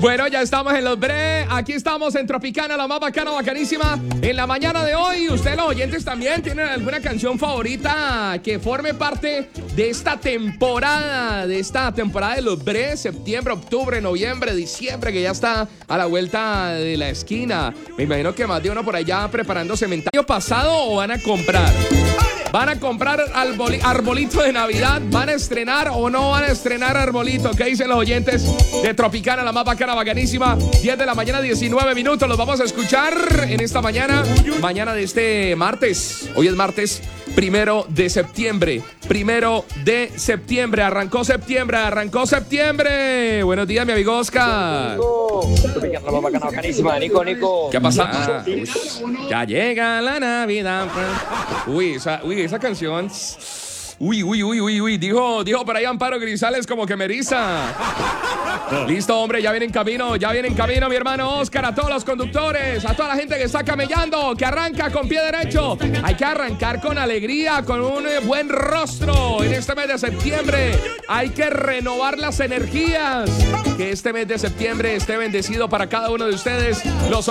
Bueno, ya estamos en los bre. Aquí estamos en Tropicana, la más bacana, bacanísima. En la mañana de hoy, ustedes los oyentes también tienen alguna canción favorita que forme parte de esta temporada, de los bre, septiembre, octubre, noviembre, diciembre, que ya está a la vuelta de la esquina. Me imagino que más de uno por allá preparándose. ¿Año pasado o van a comprar? ¿Van a comprar arbolito de Navidad? ¿Van a estrenar o no van a estrenar arbolito? ¿Qué dicen los oyentes de Tropicana, la más bacana, bacanísima? 10 de la mañana, 19 minutos. Los vamos a escuchar en esta mañana. Mañana de este martes. Hoy es martes 1 de septiembre. 1 de septiembre. Arrancó septiembre. Buenos días, mi amigo Oscar. Tropicana, la más bacana, bacanísima. Nico. ¿Qué ha pasado? Ya llega la Navidad. Uy, esa canción. Uy. Dijo por ahí Amparo Grisales como que me eriza. Listo, hombre, ya viene en camino, mi hermano Oscar. A todos los conductores, a toda la gente que está camellando, que arranca con pie derecho. Hay que arrancar con alegría, con un buen rostro en este mes de septiembre. Hay que renovar las energías. Que este mes de septiembre esté bendecido para cada uno de ustedes. Los